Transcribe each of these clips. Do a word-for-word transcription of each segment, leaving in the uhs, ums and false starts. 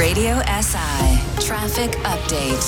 Radio S I Traffic Update.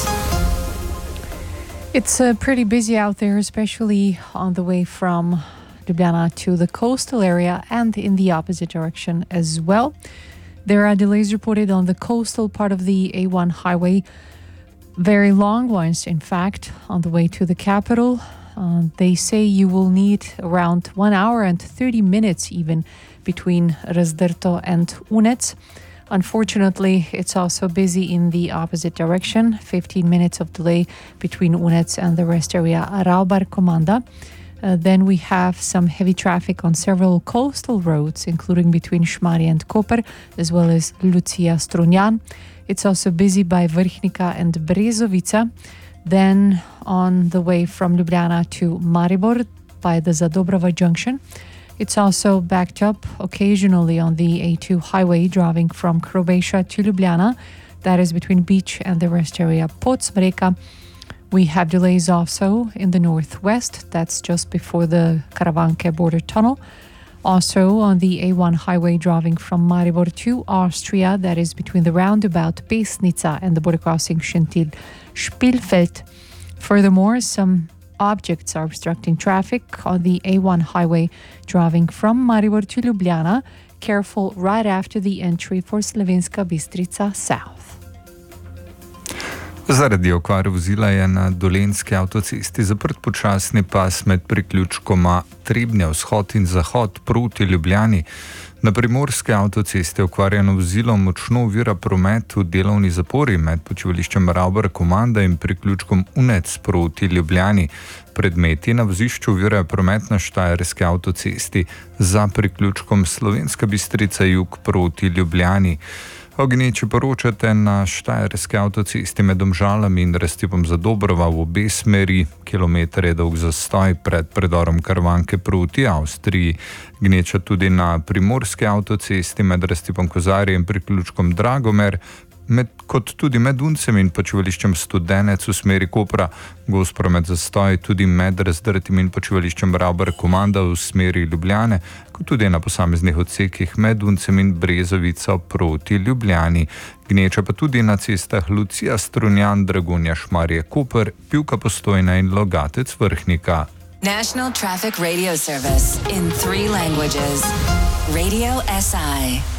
It's uh, pretty busy out there, especially on the way from Ljubljana to the coastal area and in the opposite direction as well. There are delays reported on the coastal part of the A one highway, very long ones, in fact, on the way to the capital. Uh, they say you will need around one hour and thirty minutes even between Razdrto and Unec. Unfortunately, it's also busy in the opposite direction. fifteen minutes of delay between Unec and the rest area Raubar Komanda. Uh, then we have some heavy traffic on several coastal roads, including between Šmarje and Koper, as well as Lucija Strunjan. It's also busy by Vrhnika and Brezovica. Then on the way from Ljubljana to Maribor by the Zadobrova junction. It's also backed up occasionally on the A two highway driving from Croatia to Ljubljana. That is between Beach and the rest area Podsmreka. We have delays also in the northwest. That's just before the Karavanke border tunnel. Also on the A one highway driving from Maribor to Austria. That is between the roundabout Pesnica and the border crossing Schentil-Spielfeld. Furthermore, some objects are obstructing traffic on the A one highway driving from Maribor to Ljubljana. Careful right after the entry for Slovenska Bistrica South. Zaradi okvare vozila je na Dolenjski avtocesti zaprt počasni pas med priključkoma Trebnje vzhod in zahod proti Ljubljani. Na primorski avtocesti okvarjeno vozilo močno ovira promet v delovni zapori med počivališčem Raubar Komanda in priključkom Unec proti Ljubljani. Predmeti na vozišču ovirajo promet na Štajerski avtocesti za priključkom Slovenska Bistrica jug proti Ljubljani. O gneči poročate na Štajerski avtocesti med Domžalami in Raztipom Zadobrova v obe smeri. Kilometer je dolg zastoj pred predorom Karavanke proti Avstriji. Gneča tudi na primorski avtocesti med Raztipom Kozarje in priključkom Dragomer, med, kot tudi med Uncem in počivališčem Studenec v smeri Kopra. Gost promet zastoj tudi med Razdrtim in počivališčem Raubar Komanda v smeri Ljubljane, kot tudi na posameznih odsekih med Uncem in Brezovico proti Ljubljani. Gneča pa tudi na cestah Lucija Strunjan, Dragonja Šmarje Koper, Pivka Postojna in Logatec Vrhnika. National Traffic Radio Service in three languages. Radio S I.